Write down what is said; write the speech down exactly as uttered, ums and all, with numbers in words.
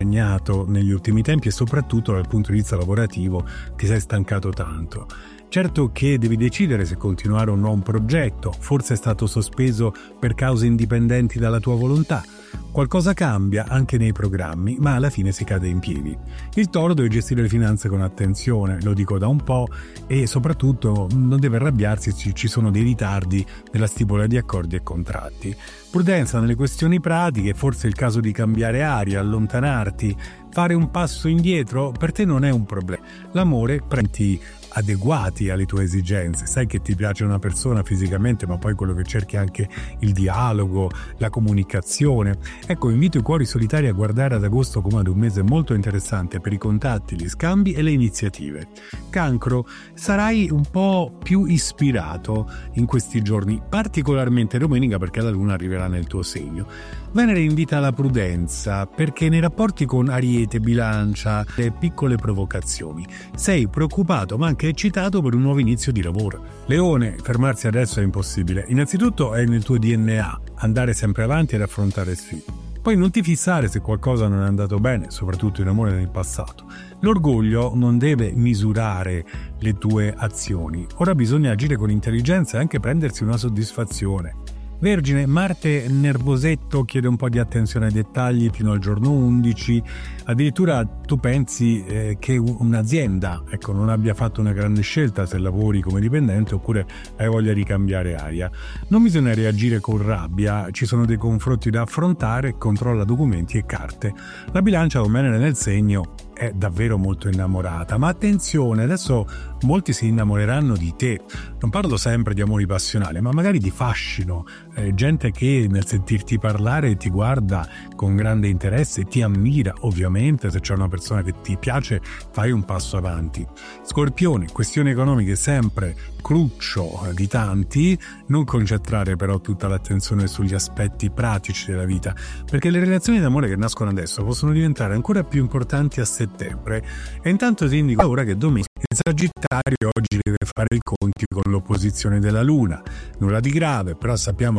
impegnato negli ultimi tempi e soprattutto dal punto di vista lavorativo ti sei stancato tanto. Certo che devi decidere se continuare o no un progetto, forse è stato sospeso per cause indipendenti dalla tua volontà. Qualcosa cambia anche nei programmi, ma alla fine si cade in piedi. Il Toro deve gestire le finanze con attenzione, lo dico da un po', e soprattutto non deve arrabbiarsi se ci sono dei ritardi nella stipula di accordi e contratti. Prudenza nelle questioni pratiche, forse è il caso di cambiare aria, allontanarti, fare un passo indietro, per te non è un problema. L'amore prendi adeguati alle tue esigenze, sai che ti piace una persona fisicamente, ma poi quello che cerchi è anche il dialogo, la comunicazione. Ecco, invito i cuori solitari a guardare ad agosto come ad un mese molto interessante per i contatti, gli scambi e le iniziative. Cancro, sarai un po' più ispirato in questi giorni, particolarmente domenica perché la luna arriverà nel tuo segno. Venere invita alla prudenza perché nei rapporti con Ariete, Bilancia, le piccole provocazioni. Sei preoccupato ma anche eccitato per un nuovo inizio di lavoro. Leone, fermarsi adesso è impossibile. Innanzitutto è nel tuo D N A andare sempre avanti ed affrontare sfide. Poi non ti fissare se qualcosa non è andato bene, soprattutto in amore nel passato. L'orgoglio non deve misurare le tue azioni. Ora bisogna agire con intelligenza e anche prendersi una soddisfazione. Vergine, Marte nervosetto chiede un po' di attenzione ai dettagli fino al giorno undici, addirittura tu pensi eh, che un'azienda ecco, non abbia fatto una grande scelta se lavori come dipendente oppure hai voglia di cambiare aria. Non bisogna reagire con rabbia, ci sono dei confronti da affrontare, controlla documenti e carte. La Bilancia con Venere nel segno è davvero molto innamorata, ma attenzione, adesso molti si innamoreranno di te. Non parlo sempre di amori passionali, ma magari di fascino, eh, gente che nel sentirti parlare ti guarda con grande interesse, ti ammira. Ovviamente se c'è una persona che ti piace fai un passo avanti. Scorpione, questioni economiche sempre cruccio di tanti, non concentrare però tutta l'attenzione sugli aspetti pratici della vita, perché le relazioni d'amore che nascono adesso possono diventare ancora più importanti a settembre. E intanto ti indico ora che domenica il Sagittario oggi deve fare i conti con l'opposizione della Luna. Nulla di grave, però sappiamo